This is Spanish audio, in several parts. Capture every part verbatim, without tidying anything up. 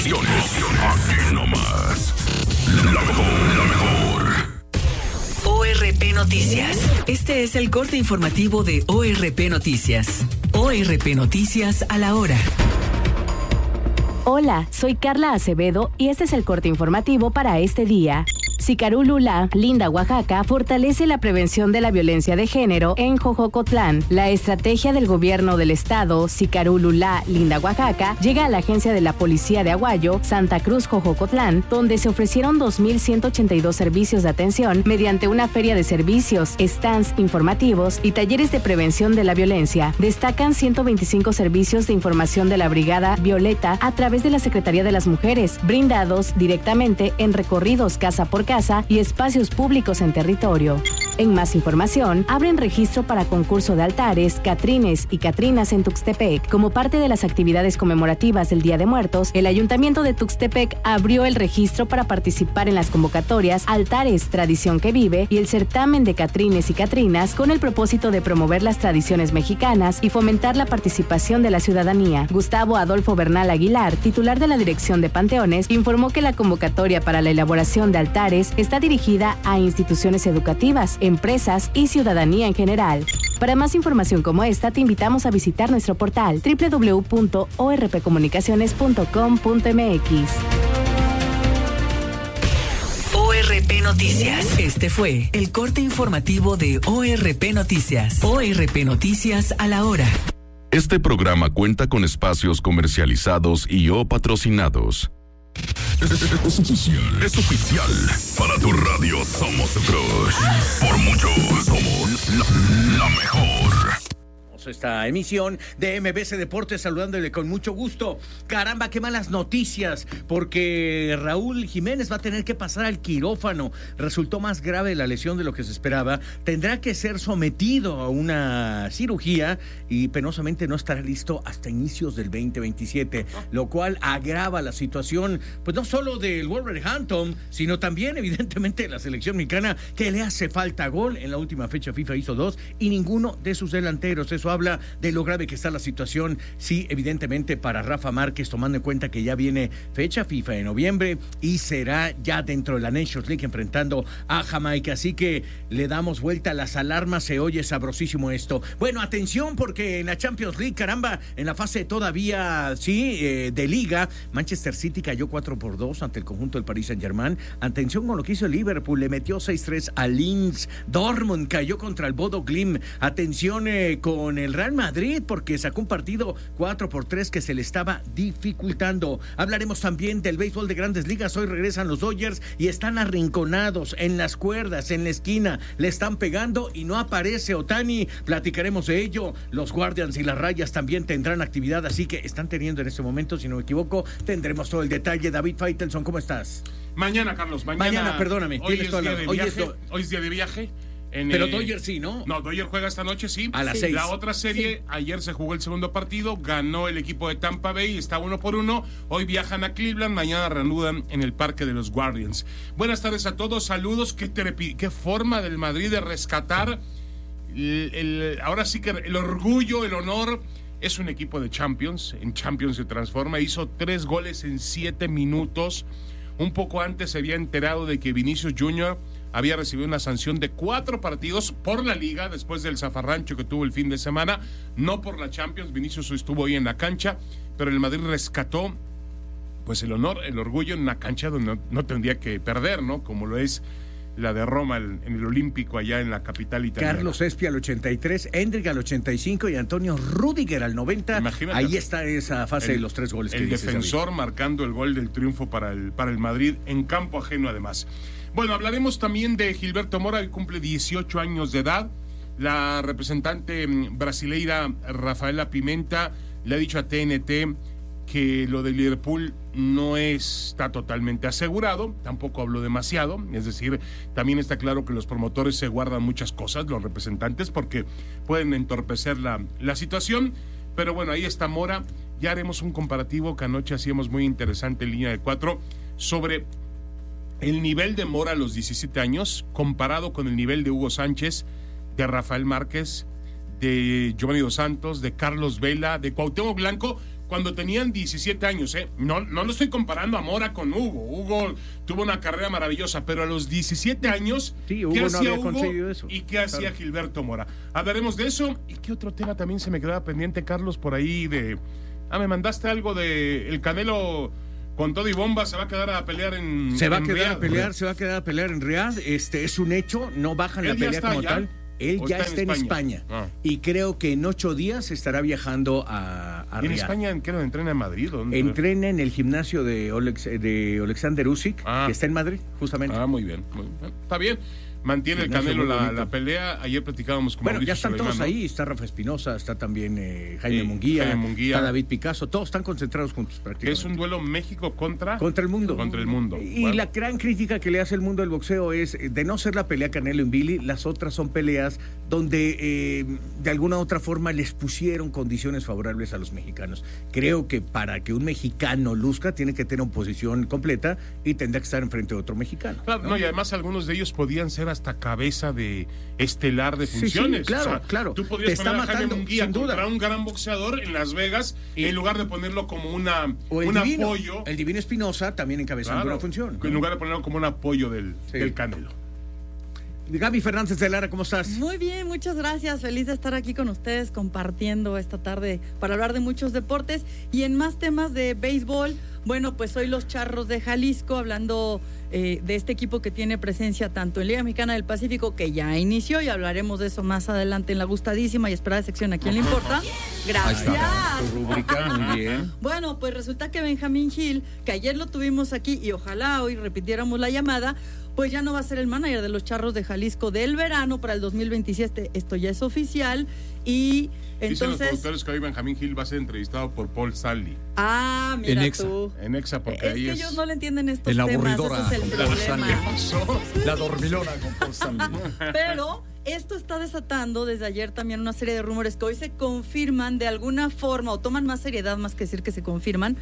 Aquí nomás. La mejor, la mejor. O R P Noticias. Este es el corte informativo de O R P Noticias. O R P Noticias a la hora. Hola, soy Carla Acevedo y este es el corte informativo para este día. Sicarú-Lula, Linda, Oaxaca, fortalece la prevención de la violencia de género en Jojocotlán. La estrategia del gobierno del estado, Sicarú-Lula, Linda, Oaxaca, llega a la agencia de la Policía de Aguayo, Santa Cruz, Jojocotlán, donde se ofrecieron dos mil ciento ochenta y dos servicios de atención mediante una feria de servicios, stands informativos y talleres de prevención de la violencia. Destacan ciento veinticinco servicios de información de la Brigada Violeta a través de la Secretaría de las Mujeres, brindados directamente en recorridos casa por casa casa y espacios públicos en territorio. En más información, abren registro para concurso de altares, catrines y catrinas en Tuxtepec. Como parte de las actividades conmemorativas del Día de Muertos, el Ayuntamiento de Tuxtepec abrió el registro para participar en las convocatorias Altares, Tradición que Vive y el certamen de catrines y catrinas con el propósito de promover las tradiciones mexicanas y fomentar la participación de la ciudadanía. Gustavo Adolfo Bernal Aguilar, titular de la Dirección de Panteones, informó que la convocatoria para la elaboración de altares está dirigida a instituciones educativas, empresas y ciudadanía en general. Para más información como esta, te invitamos a visitar nuestro portal doble u doble u doble u punto o r p comunicaciones punto com punto m x. O R P Noticias. Este fue el corte informativo de O R P Noticias. O R P Noticias a la hora. Este programa cuenta con espacios comercializados y o patrocinados. Es, es, es oficial, es oficial. Para tu radio somos tu crush. Por mucho, somos la, la mejor. Esta emisión de M B C Deportes, saludándole con mucho gusto. Caramba, qué malas noticias, porque Raúl Jiménez va a tener que pasar al quirófano. Resultó más grave la lesión de lo que se esperaba. Tendrá que ser sometido a una cirugía y penosamente no estará listo hasta inicios del veinte veintisiete, lo cual agrava la situación, pues no solo del Wolverhampton, sino también evidentemente de la selección mexicana, que le hace falta gol. En la última fecha FIFA hizo dos y ninguno de sus delanteros. Eso habla de lo grave que está la situación, sí, evidentemente para Rafa Márquez, tomando en cuenta que ya viene fecha FIFA en noviembre y será ya dentro de la Nations League enfrentando a Jamaica, así que le damos vuelta a las alarmas, se oye sabrosísimo esto. Bueno, atención, porque en la Champions League, caramba, en la fase todavía, sí, eh, de liga, Manchester City cayó cuatro por dos ante el conjunto del Paris Saint-Germain. Atención con lo que hizo el Liverpool, le metió seis tres a Linz. Dortmund cayó contra el Bodo Glimt. Atención eh, con el Real Madrid, porque sacó un partido cuatro por tres que se le estaba dificultando. Hablaremos también del béisbol de Grandes Ligas. Hoy regresan los Dodgers y están arrinconados en las cuerdas, en la esquina, le están pegando y no aparece Ohtani. Platicaremos de ello. Los Guardians y las Rayas también tendrán actividad, así que están teniendo en este momento, si no me equivoco, tendremos todo el detalle. David Faitelson, ¿cómo estás? Mañana, Carlos, mañana. Mañana, perdóname. Hoy es, toda día la... de hoy, viaje, es do... hoy es día de viaje. En, Pero eh, Dodgers sí, ¿no? No, Dodgers juega esta noche, sí. A las sí. seis. La otra serie, sí. Ayer se jugó el segundo partido, ganó el equipo de Tampa Bay, está uno por uno. Hoy viajan a Cleveland, mañana reanudan en el parque de los Guardians. Buenas tardes a todos, saludos. Qué, trepi- qué forma del Madrid de rescatar el, el, ahora sí que el orgullo, el honor. Es un equipo de Champions, en Champions se transforma, hizo tres goles en siete minutos. Un poco antes se había enterado de que Vinicius Junior había recibido una sanción de cuatro partidos por la Liga después del zafarrancho que tuvo el fin de semana, no por la Champions. Vinicius estuvo hoy en la cancha, pero el Madrid rescató pues el honor, el orgullo en una cancha donde no, no tendría que perder, ¿no? Como lo es la de Roma en el Olímpico, allá en la capital italiana. Carlos Espi al ochenta y tres, Endrick al ochenta y cinco y Antonio Rüdiger al noventa. Imagínate. Ahí está esa fase el, de los tres goles. El que dices, defensor David. Marcando el gol del triunfo para el, para el Madrid en campo ajeno además. Bueno, hablaremos también de Gilberto Mora, que cumple dieciocho años de edad. La representante brasileira Rafaela Pimenta le ha dicho a T N T que lo de Liverpool no está totalmente asegurado, tampoco habló demasiado, es decir, también está claro que los promotores se guardan muchas cosas, los representantes, porque pueden entorpecer la, la situación, pero bueno, ahí está Mora. Ya haremos un comparativo que anoche hacíamos muy interesante en línea de cuatro sobre el nivel de Mora a los diecisiete años comparado con el nivel de Hugo Sánchez, de Rafael Márquez, de Giovanni Dos Santos, de Carlos Vela, de Cuauhtémoc Blanco, cuando tenían diecisiete años, ¿eh? No, no lo estoy comparando a Mora con Hugo. Hugo tuvo una carrera maravillosa, pero a los diecisiete años, sí, Hugo ¿qué no hacía había Hugo conseguido eso. y qué hacía claro. Gilberto Mora? Hablaremos de eso. ¿Y qué otro tema también se me quedaba pendiente, Carlos, por ahí de... Ah, me mandaste algo de el Canelo... Con todo y bomba se va a quedar a pelear en Se va en a quedar Riyadh, a pelear, ¿no? se va a quedar a pelear en Riyadh. Este es un hecho, no bajan la pelea como allá? tal. Él ya está, está en España, España. Ah. y creo que en ocho días estará viajando a, a ¿En Riyadh. España en qué no entrena en Madrid? ¿Dónde? Entrena en el gimnasio de, Olex, de Alexander Usyk, ah. que está en Madrid, justamente. Ah, muy bien, muy bien. Está bien. Mantiene el Canelo la, la pelea. Ayer platicábamos con Bueno, Mauricio ya están Suleiman, todos ¿no? ahí. Está Rafa Espinosa, está también eh, Jaime, sí, Munguía, Jaime Munguía, está David Picasso. Todos están concentrados juntos prácticamente. Es un duelo México contra... Contra el mundo. Contra el mundo. Y bueno. La gran crítica que le hace el mundo del boxeo es, de no ser la pelea Canelo en Billy, las otras son peleas donde eh, de alguna u otra forma les pusieron condiciones favorables a los mexicanos. Creo que para que un mexicano luzca tiene que tener una posición completa y tendrá que estar enfrente de otro mexicano. Claro, ¿no? No, y además algunos de ellos podían ser hasta cabeza de estelar de funciones. Sí, sí, claro, o sea, claro. Tú podrías Te poner está a Jaime matando, Munguía sin contra duda. un gran boxeador en Las Vegas, y en lugar de ponerlo como una o el un divino, apoyo. El Divino Espinosa también encabezando Claro, una función. En lugar de ponerlo como un apoyo del, sí. del Canelo. Gaby Fernández de Lara, ¿cómo estás? Muy bien, muchas gracias. Feliz de estar aquí con ustedes compartiendo esta tarde para hablar de muchos deportes y en más temas de béisbol. Bueno, pues hoy los Charros de Jalisco, hablando eh, de este equipo que tiene presencia tanto en Liga Mexicana del Pacífico, que ya inició, y hablaremos de eso más adelante en la gustadísima y esperada sección ¿A quién le importa? Gracias. Tu rúbrica, muy bien. Bueno, pues resulta que Benjamín Gil, que ayer lo tuvimos aquí y ojalá hoy repitiéramos la llamada, pues ya no va a ser el manager de los Charros de Jalisco del verano para el dos mil veintisiete. Esto ya es oficial y entonces... Dicen los productores que hoy Benjamín Gil va a ser entrevistado por Paul Stanley. Ah, mira en Exa. tú. En Exa, porque es ahí que es... ellos no le entienden estos en la temas, aburridora, ese es el problema. La dormilona con Paul Stanley. Pero esto está desatando desde ayer también una serie de rumores que hoy se confirman de alguna forma o toman más seriedad más que decir que se confirman,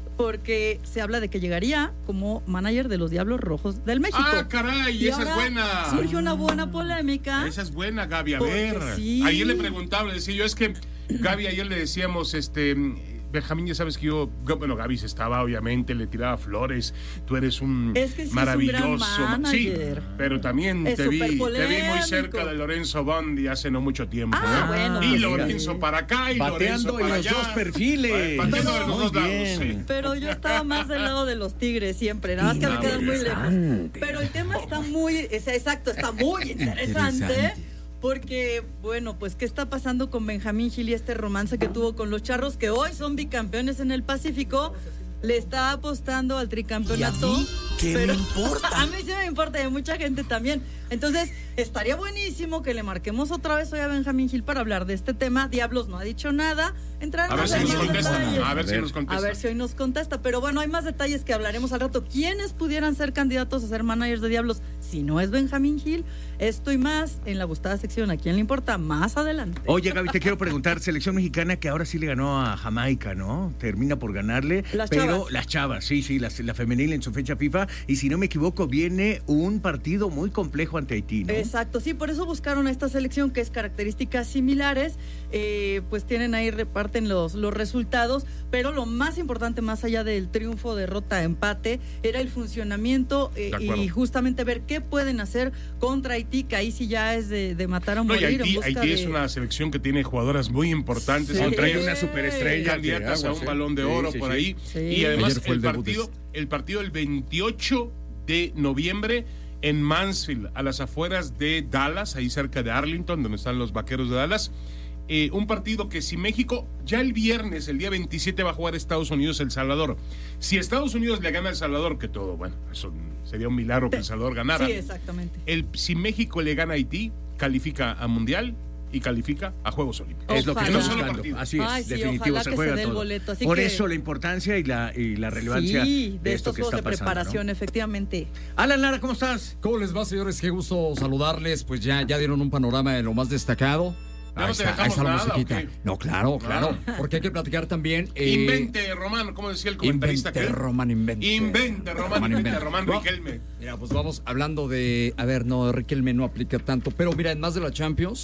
porque se habla de que llegaría como manager de los Diablos Rojos del México. ¡Ah, caray! Y esa es buena. Surge una buena polémica. Esa es buena, Gaby. A Porque ver. sí. Ayer le preguntaba, le decía yo, es que Gaby, ayer le decíamos, este... Benjamín, ya sabes que yo, bueno, Gaby se estaba, obviamente, le tiraba flores, tú eres un es que sí maravilloso. Es un gran manager. Sí, pero también es te vi, te vi muy polémico. cerca de Lorenzo Bondi hace no mucho tiempo. Ah, ¿eh? bueno. Y pues, Lorenzo sí. para acá y Bateando Lorenzo para en los allá. dos perfiles. Bateando Pero, en los dos lados, sí. Pero yo estaba más del lado de los Tigres siempre, nada más que me quedan muy lejos. Pero el tema está muy, es, exacto, está muy interesante. interesante. Porque, bueno, pues, ¿qué está pasando con Benjamín Gil y este romance que tuvo con los Charros, que hoy son bicampeones en el Pacífico? Le está apostando al tricampeonato. ¿Y a mí? ¿Qué pero me importa? A mí sí me importa y a mucha gente también. Entonces, estaría buenísimo que le marquemos otra vez hoy a Benjamín Gil para hablar de este tema. Diablos no ha dicho nada. A ver si nos contesta. A ver si nos contesta. A ver si hoy nos contesta. Pero bueno, hay más detalles que hablaremos al rato. ¿Quiénes pudieran ser candidatos a ser managers de Diablos si no es Benjamín Gil? Esto y más en la gustada sección ¿A quién le importa? Más adelante. Oye, Gaby, te quiero preguntar, selección mexicana que ahora sí le ganó a Jamaica, ¿no? Termina por ganarle, las pero chavas. las chavas, sí, sí, la, la femenil en su fecha FIFA, y si no me equivoco, viene un partido muy complejo ante Haití, ¿no? Exacto, sí, por eso buscaron a esta selección que es características similares, eh, pues tienen ahí, reparten los, los resultados, pero lo más importante, más allá del triunfo, derrota, empate, era el funcionamiento eh, y justamente ver qué pueden hacer contra Haití, que ahí sí ya es de, de matar o no, morir. Haití, en busca Haití de... es una selección que tiene jugadoras muy importantes, sí. entre ellas una superestrella, candidatas a un sí. balón de oro sí, sí, por sí. ahí. Sí. Y además fue el, el debut partido, de... el partido el veintiocho de noviembre en Mansfield, a las afueras de Dallas, ahí cerca de Arlington, donde están los Vaqueros de Dallas. Eh, un partido que si México, ya el viernes, el día veintisiete, va a jugar Estados Unidos El Salvador. Si Estados Unidos le gana a El Salvador, que todo, bueno, eso sería un milagro que El Salvador ganara. Sí, exactamente. El, si México le gana a Haití, califica a Mundial y califica a Juegos Olímpicos. Es lo que Ojalá. estamos No solo buscando. partido. Así es, Ay, sí, definitivo, ojalá se que juega se dé el todo. boleto, así Por que- eso la importancia y la, y la relevancia Sí, de, de esto estos que juegos está de pasando, preparación, ¿no? efectivamente. Alan Lara, ¿cómo estás? ¿Cómo les va, señores? Qué gusto saludarles. Pues ya, ya dieron un panorama de lo más destacado. ¿Ya no te ahí dejamos está la nada, musiquita. o qué? No, claro, claro. Porque hay que platicar también. eh, Invente, Román, como decía el comentarista. Invente, aquel. Román, invente. Invente, Román, Román, invente, invente. Román No. Riquelme. Mira, pues vamos hablando de. A ver, no, Riquelme no aplica tanto. Pero mira, en más de la Champions,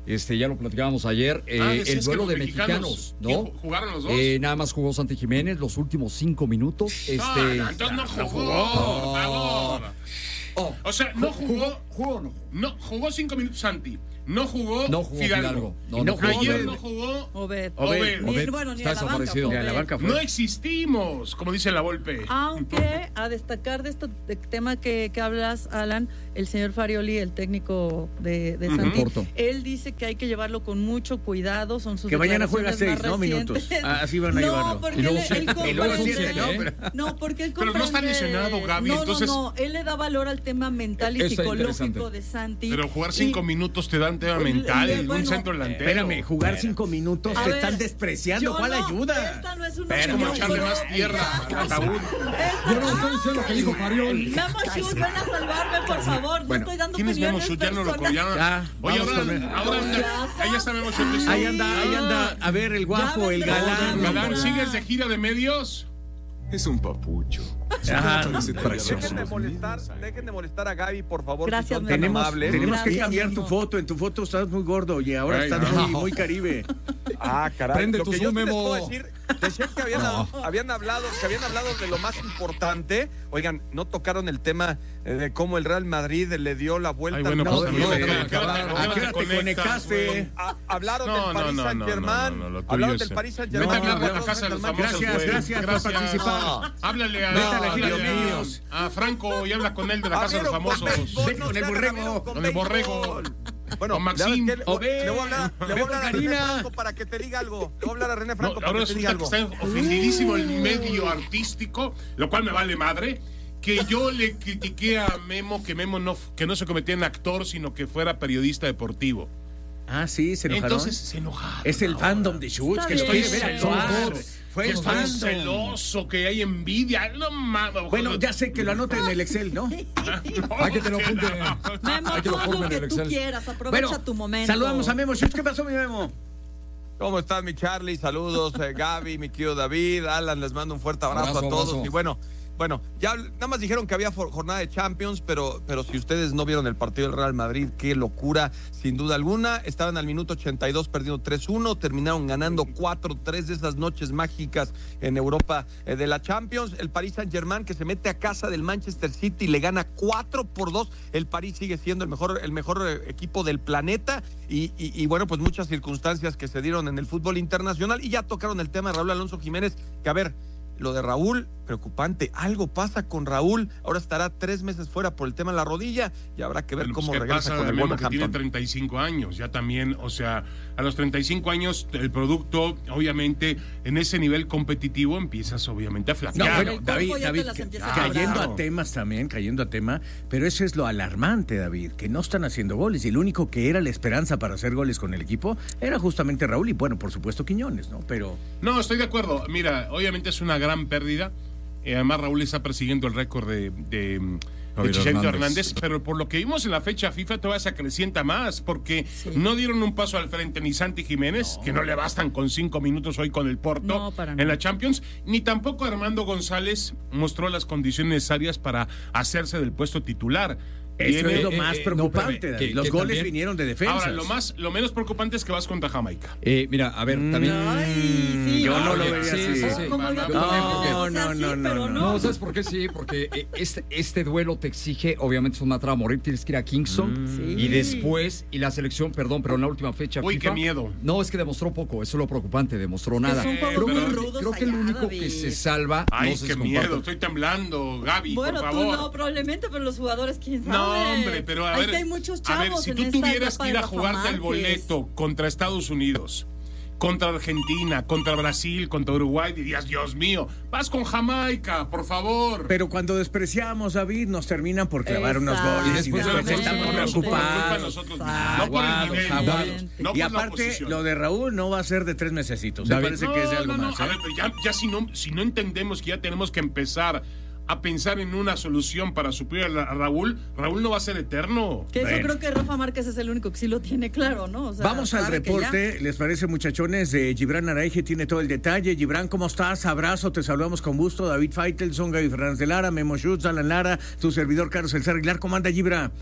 Este, ya lo platicábamos ayer. Eh, Ah, el decías duelo que de los mexicanos, ¿no? ¿Quién ju- ¿Jugaron los dos? Eh, nada más jugó Santi Jiménez los últimos cinco minutos. Este, No, no, entonces no jugó, por favor. Oh, O sea, no jugó. ¿Jugó o no? No, jugó cinco minutos Santi. No jugó, No jugó Fidalgo. Fidalgo. No, Y no no jugó Ayer Obed. no jugó Obed. Obed. Ni- Obed. bueno, ni Está a la banca. desaparecido. fue Ni a la Obed. banca fue. No existimos, como dice la Volpe. Aunque a destacar de este de tema que, que hablas, Alan, el señor Farioli, el técnico de, de Ujú. Santi, Porto. él dice que hay que llevarlo con mucho cuidado, son sus Que mañana juega declaraciones seis, más ¿no? Minutos. recientes. Ah, así van a no, llevarlo. porque Y luego él, siete. él Y luego comprende- siete, ¿no? ¿eh? Pero- No, porque él Pero no está comprende- lesionado, Gaby, No, entonces- no, no, él le da valor al tema mental y Está psicológico interesante. de Santi. Pero jugar cinco Y- minutos te dan tema Y- mental, y- un bueno, centro delantero. Espérame, jugar cinco minutos, A te ver, están despreciando. yo ¿Cuál no, ayuda? Esta no es una Es como opinión echarle más propia. tierra al ataúd. Esta Yo no estoy diciendo lo que dijo Farioli. Memo Schutz, ven a salvarme, por favor. No Bueno, estoy dando ¿Quién es Memo opiniones Schutz? Ya no lo personales. ya- Ya, Oye, vamos ahora, con él. ahora anda, ahí ya está Memo Schutz. Ahí anda, ahí anda. A ver, el guapo, el vendrá. galán. Galán, ¿sigues de gira de medios? Es un papucho. Ajá. Precioso. Dejen de molestar, dejen de molestar a Gaby, por favor. Gracias, si son Memo. tan Tenemos, amables. tenemos que Gracias, cambiar tu Memo. foto. En tu foto estás muy gordo y ahora Ay, estás no. muy, muy caribe. Ah, caray. Prende Lo tu que yo Zoom, sí les Memo. puedo decir, decían que habían, habían hablado, que habían hablado de lo más importante. Oigan, no tocaron el tema eh, de cómo el Real Madrid le dio la vuelta. Ay, bueno, al pues torneo. también, no, ¿a qué hora te- no, a qué ¿a qué hora hora te conectaste? güey? Ah, hablaron No, del no, Paris no, Saint no, Germain. no, no, lo tuyo hablaron es- del Paris Saint Vete a Germain. hablar de la casa de los famosos, Gracias, güey. gracias por participar. Háblale a, Vete a la gira háblale de a- medios. a Franco y habla con él de la casa de los Abrieron con famosos. béisbol, Vete con el no, borrego. abrieron con Con el borrego. béisbol. Bueno, Con Maxim. ¿sabes qué? Obed. Le voy a hablar, le voy Ve a hablar con a René Karina. Franco para que te diga algo. Le voy a hablar a René No, Franco para ahora que te diga resulta algo. que está ofendidísimo el medio artístico, lo cual me vale madre. Que yo le critiqué a Memo que Memo no, que no se convertía en actor, sino que fuera periodista deportivo. Ah, sí, se enojaron. Entonces se enojaron. Es el ahora. fandom de Schutz Está que lo bien. quiere ver Celoso. actuar. Fue Que el estoy fandom. celoso, que hay envidia. No mames. Bueno, ya sé que lo anoten en el Excel, ¿no? Hay que te lo apunte. Memo, Hay que tú lo haz formen lo en que el tú Excel. quieras, aprovecha Bueno, tu momento. saludamos a Memo Schutz. ¿Qué pasó, mi Memo? ¿Cómo estás, mi Charlie? Saludos, eh, Gaby, mi querido David, Alan, les mando un fuerte abrazo, Abrazo, a todos. abrazo. Y bueno, bueno, ya nada más dijeron que había for- jornada de Champions, pero, pero si ustedes no vieron el partido del Real Madrid, qué locura, sin duda alguna. Estaban al minuto ochenta y dos perdiendo tres uno, terminaron ganando cuatro tres de esas noches mágicas en Europa eh, de la Champions. El Paris Saint-Germain que se mete a casa del Manchester City y le gana cuatro por dos. El París sigue siendo el mejor, el mejor eh, equipo del planeta y, y, y bueno, pues muchas circunstancias que se dieron en el fútbol internacional y ya tocaron el tema de Raúl Alonso Jiménez, que a ver, lo de Raúl, preocupante, algo pasa con Raúl, ahora estará tres meses fuera por el tema de la rodilla y habrá que ver Bueno, pues, cómo ¿qué regresa pasa con de el Memo, que tiene Wolverhampton. treinta y cinco años? Ya también, o sea, a los treinta y cinco años el producto, obviamente, en ese nivel competitivo empiezas obviamente a No, flaquear. bueno, el cuerpo David, ya te David, las que- empieza a cayendo cobrar. a temas también, cayendo a tema, pero eso es lo alarmante, David, que no están haciendo goles y el único que era la esperanza para hacer goles con el equipo era justamente Raúl y bueno, por supuesto Quiñones, ¿no? Pero No, estoy de acuerdo. Mira, obviamente es una gran pérdida. Eh, además, Raúl está persiguiendo el récord de, de, de Javier Chicharito Hernández. Hernández, pero por lo que vimos en la fecha FIFA todavía se acrecienta más, porque no dieron un paso al frente ni Santi Jiménez, que no le bastan con cinco minutos hoy con el Porto No, para en nada. la Champions, ni tampoco Armando González mostró las condiciones necesarias para hacerse del puesto titular. eso Viene- es lo eh, más eh, no, preocupante, espérame, David. que- Los que goles también- vinieron de defensa. Ahora, lo más, lo menos preocupante es que vas contra Jamaica. Eh, mira, a ver, también. Ay, sí. Yo no lo Oye, veía sí, así. sí, sí. ¿Cómo No, lo- no, o sea, no, sí, no, pero no, No, ¿sabes por qué? Sí, porque eh, este, este duelo te exige, obviamente es un matar a morir, tienes que ir a Kingston Sí. y después, y la selección, perdón, pero en la última fecha Uy, FIFA, qué miedo. No, es que demostró poco, eso es lo preocupante, demostró nada. son juegos creo, muy que- rudos creo que el allá, único David. que se salva, Ay, no sé qué si miedo, comparto. estoy temblando, Gaby, Bueno, por tú favor. no, probablemente, pero los jugadores, quién sabe. No, hombre, pero a Ahí ver, que hay muchos a ver, chavos si en tú esta tuvieras etapa que ir de a Rafa jugarte el Márquez. boleto contra Estados Unidos, contra Argentina, contra Brasil, contra Uruguay, dirías, Dios mío, vas con Jamaica, por favor. Pero cuando despreciamos, David, nos terminan por clavar unos Exacto. goles y Y después después de la estamos culpa- preocupados. nosotros mismos, Exacto. no por el Aguados, nivel, aguados. no Y por la aparte, posición. lo de Raúl no va a ser de tres mesecitos. Me David. parece que es de algo no, no, más. a ¿eh? ver, pero ya, ya si no, si no entendemos que ya tenemos que empezar a pensar en una solución para suplir a, la- a Raúl, Raúl no va a ser eterno. Que eso Bueno. creo que Rafa Márquez es el único que sí lo tiene claro, ¿no? O sea, Vamos al sabe que ya- reporte, ¿les parece, muchachones? De Gibran Araige tiene todo el detalle. Gibran, ¿cómo estás? Abrazo, te saludamos con gusto. David Faitelson, Gaby Fernández de Lara, Memo Schutz, Alan Lara, tu servidor Carlos El Aguilar. ¿Cómo anda, Gibran?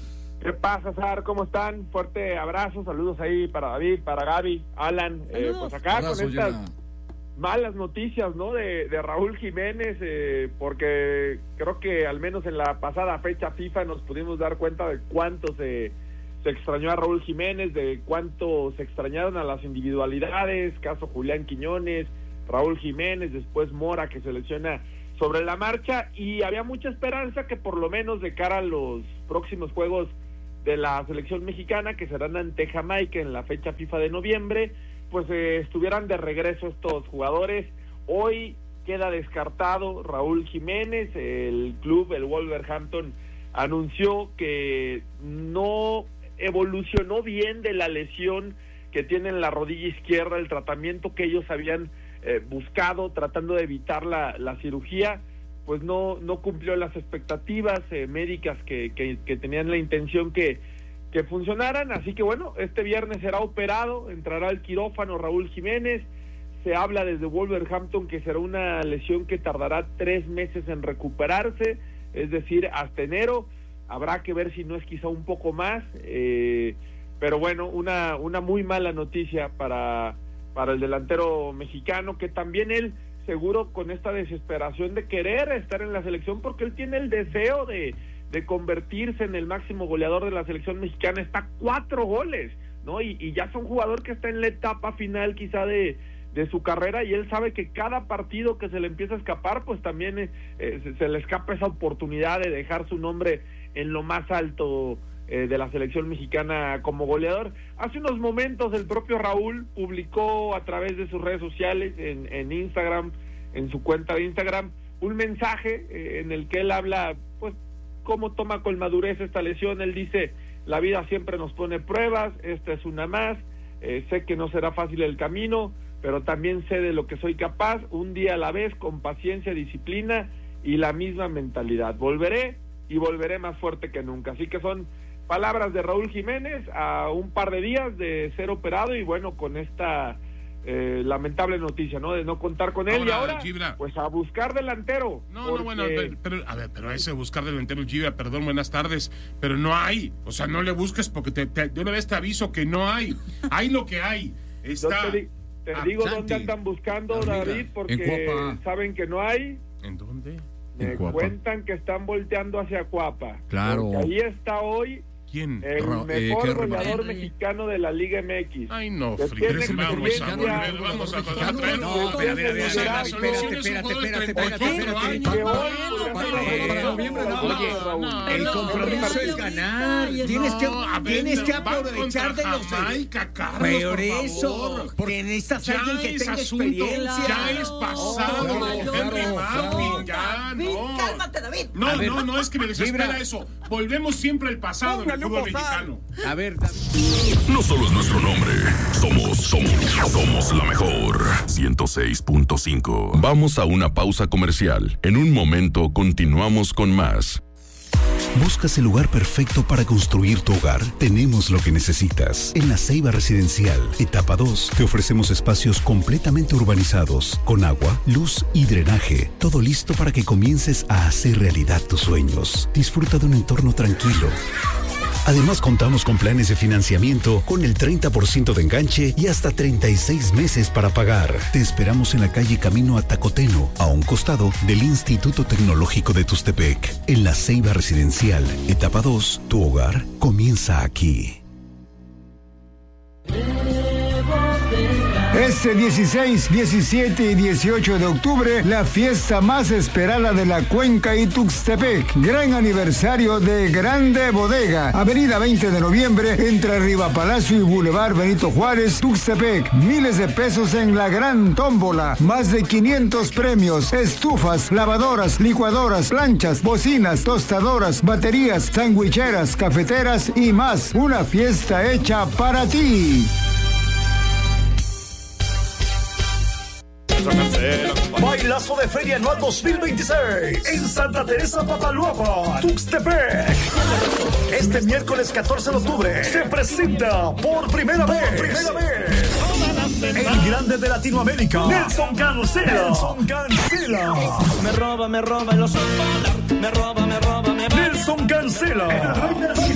¿Qué pasa, Sar? ¿Cómo están? Fuerte abrazo, saludos ahí para David, para Gaby, Alan. Eh, pues acá abrazo, con estas llena. malas noticias, ¿no? De, de Raúl Jiménez, eh, porque creo que al menos en la pasada fecha FIFA nos pudimos dar cuenta de cuánto se, se extrañó a Raúl Jiménez, de cuánto se extrañaron a las individualidades, caso Julián Quiñones, Raúl Jiménez, después Mora que se lesiona sobre la marcha, y había mucha esperanza que por lo menos de cara a los próximos juegos de la selección mexicana, que serán ante Jamaica en la fecha FIFA de noviembre, pues eh, estuvieran de regreso estos jugadores. Hoy queda descartado Raúl Jiménez. El club, el Wolverhampton, anunció que no evolucionó bien de la lesión que tiene en la rodilla izquierda, el tratamiento que ellos habían eh, buscado tratando de evitar la, la cirugía, pues no no cumplió las expectativas eh, médicas que, que, que tenían la intención que, que funcionaran, así que bueno, este viernes será operado, entrará al quirófano Raúl Jiménez. Se habla desde Wolverhampton que será una lesión que tardará tres meses en recuperarse, es decir, hasta enero. Habrá que ver si no es quizá un poco más, eh, pero bueno, una, una muy mala noticia para, para el delantero mexicano, que también él seguro con esta desesperación de querer estar en la selección, porque él tiene el deseo de, de convertirse en el máximo goleador de la selección mexicana, está a cuatro goles, ¿no? Y, y ya es un jugador que está en la etapa final quizá de, de su carrera, y él sabe que cada partido que se le empieza a escapar, pues también eh, se, se le escapa esa oportunidad de dejar su nombre en lo más alto eh, de la selección mexicana como goleador. Hace unos momentos el propio Raúl publicó a través de sus redes sociales, en, en Instagram, en su cuenta de Instagram, un mensaje eh, en el que él habla, pues, cómo toma con madurez esta lesión. Él dice: la vida siempre nos pone pruebas, esta es una más, eh, sé que no será fácil el camino, pero también sé de lo que soy capaz, un día a la vez, con paciencia, disciplina y la misma mentalidad. Volveré y volveré más fuerte que nunca. Así que son palabras de Raúl Jiménez a un par de días de ser operado, y bueno, con esta eh, lamentable noticia, ¿no? De no contar con él. Ahora, y ahora, Gibra, pues a buscar delantero. No, porque... no, bueno, pero, pero, a ver, pero ese buscar delantero, Gibra, perdón, buenas tardes, pero no hay. O sea, no le busques porque te, te, de una vez te aviso que no hay. Hay lo que hay. Está... Te, te ah, digo Santi. Dónde andan buscando, Amiga. David, porque saben que no hay. ¿En dónde? Me cuentan que están volteando hacia Cuapa. Claro. Porque ahí está hoy ¿quién? El Ra- mejor eh, goleador eh, mexicano de la Liga M X. Ay, no, Que Fri, tiene vamos a volver, experiencia- vamos a No, a traer. no, No, espérate, a ver, a ver, espérate, la espérate, solución es un espérate, jugador de espérate, treinta y cuatro espérate, años. Que hoy Bueno, podría para- ser para noviembre, no, Oye, no, El no, compromiso es ganar. Tienes que, No, a ver, tienes que van aprovechar contra de los. Jamaica, Carlos, Por por eso, favor. porque necesitas Ya alguien que es tenga asunto, experiencia. ya es pasado, Claro, Henry claro, Martin, ya, David, no. cálmate, David. No, A ver, no, no, es que me desespera Gibra. eso. Volvemos siempre al pasado en el Póngale un fútbol bozal. mexicano. A ver, No solo es nuestro nombre, somos, somos, somos la mejor. ciento seis punto cinco. Vamos a una pausa comercial. En un momento continuamos con más. ¿Buscas el lugar perfecto para construir tu hogar? Tenemos lo que necesitas. En La Ceiba Residencial, etapa dos, te ofrecemos espacios completamente urbanizados, con agua, luz y drenaje. Todo listo para que comiences a hacer realidad tus sueños. Disfruta de un entorno tranquilo. Además, contamos con planes de financiamiento con el treinta por ciento de enganche y hasta treinta y seis meses para pagar. Te esperamos en la calle Camino a Tacoteno, a un costado del Instituto Tecnológico de Tustepec. En La Ceiba Residencial, etapa dos, tu hogar comienza aquí. Este dieciséis, diecisiete y dieciocho de octubre, la fiesta más esperada de la Cuenca y Tuxtepec. Gran aniversario de Grande Bodega. Avenida veinte de noviembre, entre Riva Palacio y Boulevard Benito Juárez, Tuxtepec. Miles de pesos en la gran tómbola. Más de quinientos premios. Estufas, lavadoras, licuadoras, planchas, bocinas, tostadoras, baterías, sandwicheras, cafeteras y más. Una fiesta hecha para ti. Bailazo de Feria Anual dos mil veintiséis en Santa Teresa Papaloapan, Tuxtepec. Este miércoles catorce de octubre se presenta por primera vez, por primera vez el grande de Latinoamérica, Nelson Cancela. Nelson Cancela. Me roba, me roba los me roba, me roba, me roba. Nelson Cancela.